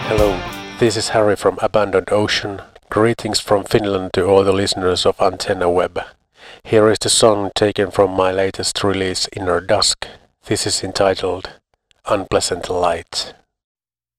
Hello, this is Harry from Abandoned Ocean. Greetings from Finland to all the listeners of Antenna Web. Here is the song taken from my latest release, Inner Dusk. This is entitled Unpleasant Light.